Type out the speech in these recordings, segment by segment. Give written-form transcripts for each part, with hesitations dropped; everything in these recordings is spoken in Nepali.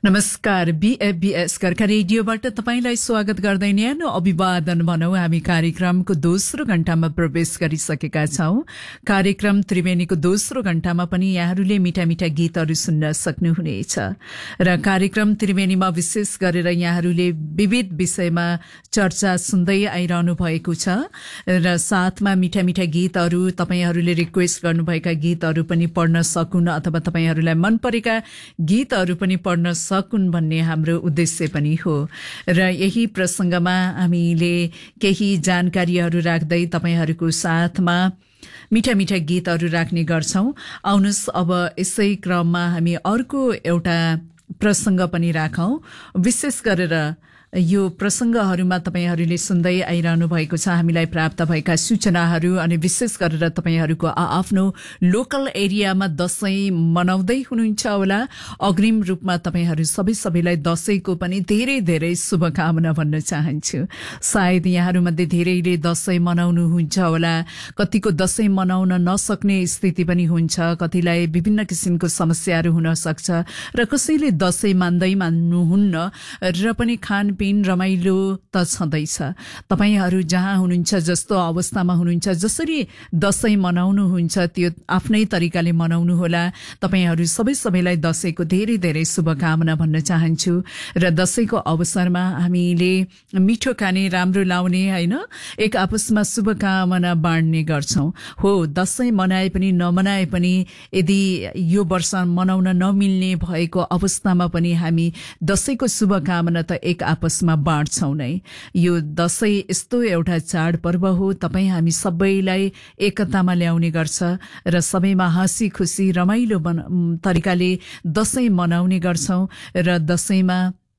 नमस्कार। बीएफबीएस कर्का रेडियोबाट तपाईंलाई स्वागत गर्दै न्यानो अभिवादन भनौं। हामी कार्यक्रमको दोस्रो घण्टामा प्रवेश गरिसकेका छौं। कार्यक्रम त्रिवेणीको दोस्रो घण्टामा पनि यहाँहरूले मिठा मिठा गीतहरू सुन्न सक्नुहुनेछ र कार्यक्रम त्रिवेणीमा विशेष गरेर यहाँहरूले विविध विषयमा चर्चा सुन्दै आइरहनु भएको छ र साथमा मिठा मिठा गीतहरू तपाईंहरूले रिक्वेस्ट गर्नुभएका गीतहरू पनि पढ्न सकुन् अथवा तपाईंहरूलाई मन परेका गीतहरू पनि पढ्न सकुन् भन्ने हाम्रो उद्देश्य पनि हो र यही प्रसंगमा हामीले केही जानकारीहरू राख्दै तपाईहरुको साथमा मिठा मिठा गीतहरू राख्ने गर्छौं। आउनुस् अब यसै क्रममा हामी अर्को एउटा प्रसंग पनि राखौं। विशेष गरेर यो प्रसंगहरूमा तपाईहरुले सुन्दै आइरहनु भएको छ हामीलाई प्राप्त भएका सूचनाहरू अनि विशेष गरेर तपाईहरुको आफ्नो लोकल एरियामा दशैं मनाउँदै हुनुहुन्छ होला। अग्रिम रूपमा तपाईहरु सबैलाई दशैंको पनि धेरै धेरै शुभकामना भन्न चाहन्छु। सायद यहाँहरु मध्ये धेरैले दशैं मनाउनु हुन्छ होला, कतिको दशैं मनाउन नसक्ने स्थिति पनि हुन्छ, कतिलाई विभिन्न किसिमको समस्याहरू हुन सक्छ र कसैले दशैं मान्नुहुन्न र पनि खान रमाइलो त छँदैछ। तपाईहरु जहाँ हुनुहुन्छ, जस्तो अवस्थामा हुनुहुन्छ, जसरी दशैं मनाउनुहुन्छ त्यो आफ्नै तरिकाले मनाउनु होला। तपाईहरु सबैलाई दशैंको धेरै धेरै शुभकामना भन्न चाहन्छु र दशैंको अवसरमा हामीले मिठो खाने, राम्रो लाउने, हैन, एक आपसमा शुभकामना बाँड्ने गर्छौं। हो, दशैं मनाए पनि नमनाए पनि यदि यो वर्ष मनाउन नमिल्ने भएको अवस्थामा पनि हामी दशैंको शुभकामना त एक आपसमा बाँड्छौं नै। यो दशैं यस्तो एउटा चाडपर्व हो, तपाई हामी सबैलाई एकतामा ल्याउने गर्छ र सबैमा हाँसी खुशी रमाइलो तरिकाले दशैं मनाउने गर्छौं र दशैंमा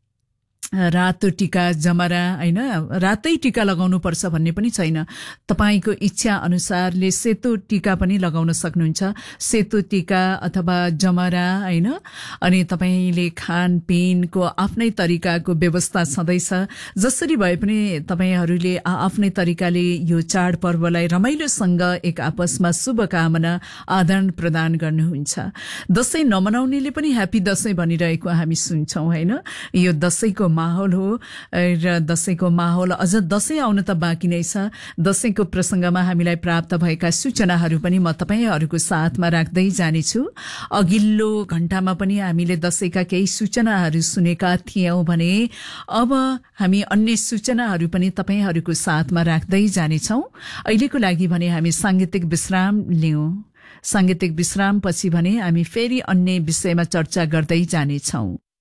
रातो टीका जमरा, हैन, रातै टीका लगाउनु पर्छ भन्ने पनि छैन। तपाईको इच्छा अनुसारले सेतो टीका पनि लगाउन सक्नुहुन्छ। सेतो टीका अथवा जमरा, हैन, अनि तपाईले खानपिनको आफ्नै तरिकाको व्यवस्था छँदैछ। जसरी भए पनि तपाईहरुले आफ्नै तरिकाले यो चाडपर्वलाई रमाइलोसँग एक आपसमा शुभकामना आदान प्रदान गर्नुहुन्छ। दशैं नमनाउनेले पनि ह्यापी दशैं भनिरहेको हामी सुन्छौं, हैन। यो दशैंको माहौल हो र दशैंको माहौल अझ दशैं आउन त बाँकी नै छ। दशैंको प्रसंगमा हामीलाई प्राप्त भएका सूचनाहरू पनि म तपाईहरुको साथमा राख्दै जानेछु। अघिल्लो घण्टामा पनि हामीले दशैंका केही सूचनाहरू सुनेका थियौं भने अब हामी अन्य सूचनाहरू पनि तपाईहरुको साथमा राख्दै जानेछौं। अहिलेको लागि भने हामी सांगीतिक विश्राम लियौं। सांगीतिक विश्रामपछि भने हामी फेरि अन्य विषयमा चर्चा गर्दै जानेछौं।